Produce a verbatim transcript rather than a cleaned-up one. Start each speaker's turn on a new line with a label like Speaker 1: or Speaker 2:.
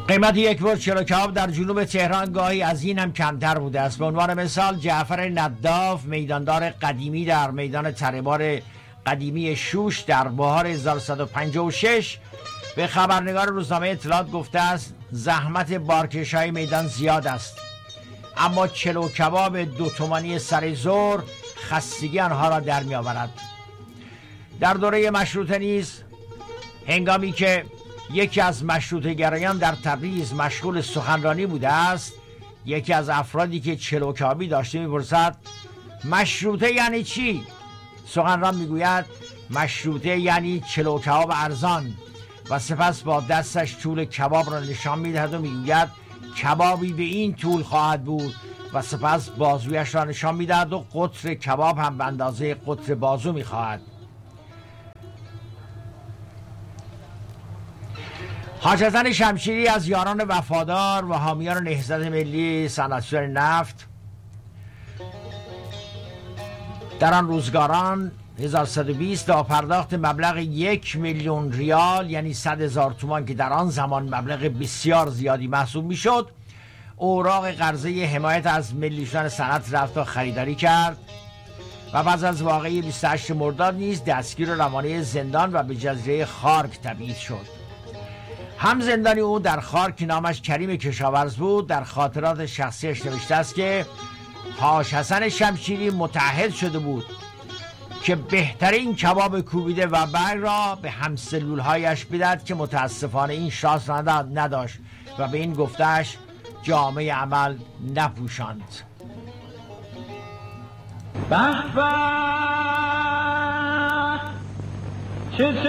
Speaker 1: قیمت یک برج چلو کباب در جنوب تهران گاهی از این هم کمتر بوده است. به عنوان مثال جعفر نداف، میداندار قدیمی در میدان تره‌بار قدیمی شوش در بهار هزار و صد و پنجاه و شش به خبرنگار روزنامه اطلاعات گفته است زحمت بارکش‌های میدان زیاد است، اما چلو کباب دو تومانی سر ظهر خستگی آنها را در می آورد. در دوره مشروطه نیز هنگامی که یکی از مشروطه گرایان در تبریز مشغول سخنرانی بوده است، یکی از افرادی که چلو کبابی داشته میپرسد مشروطه یعنی چی؟ سخنران میگوید مشروطه یعنی چلو کباب ارزان و سپس با دستش طول کباب را نشان میدهد و میگوید کبابی به این طول خواهد بود و سپس بازویش را نشان میدهد و قطر کباب هم به اندازه قطر بازو میخواهد. حاج حسن شمشیری از یاران وفادار و حامیان نهضت ملی صنعتگران نفت در آن روزگاران هزار و صد و بیست با پرداخت مبلغ یک میلیون ریال یعنی صد هزار تومان که در آن زمان مبلغ بسیار زیادی محسوب میشد، اوراق قرضه حمایت از ملی شدن صنعت رفت و خریداری کرد و بعد از واقعه بیست و هشت مرداد نیز دستگیر و روانه زندان و به جزیره خارک تبعید شد. هم زندانی او در خارک نامش کریم کشاورز بود در خاطرات شخصیش نوشته است که حاج حسن شمشیری متعهد شده بود که بهترین کباب کوبیده و برگ را به همسلولهایش بدهد که متاسفانه این شانس نداشت و به این گفتهش جامعه عمل نپوشاند.
Speaker 2: به به چه